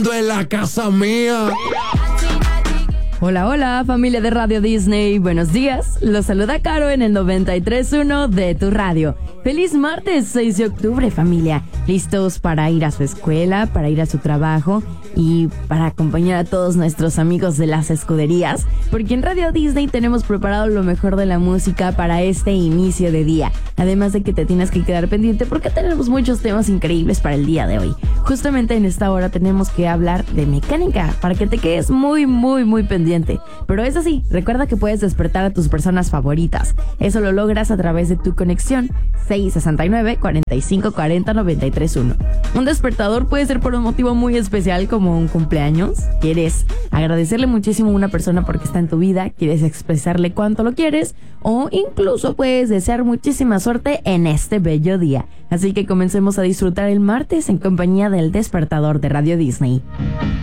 Ando en la casa mía. Hola, hola, familia de Radio Disney. Buenos días. Los saluda Caro en el 93.1 de tu radio. Feliz martes 6 de octubre, familia. ¿Listos para ir a su escuela, para ir a su trabajo y para acompañar a todos nuestros amigos de las escuderías? Porque en Radio Disney tenemos preparado lo mejor de la música para este inicio de día. Además de que te tienes que quedar pendiente porque tenemos muchos temas increíbles para el día de hoy. Justamente en esta hora tenemos que hablar de mecánica para que te quedes muy pendiente. Pero eso sí, recuerda que puedes despertar a tus personas favoritas. Eso lo logras a través de tu conexión 669-4540-931. Un despertador puede ser por un motivo muy especial como un cumpleaños. ¿Quieres agradecerle muchísimo a una persona porque está en tu vida? ¿Quieres expresarle cuánto lo quieres? O incluso puedes desear muchísima suerte en este bello día. Así que comencemos a disfrutar el martes en compañía del despertador de Radio Disney.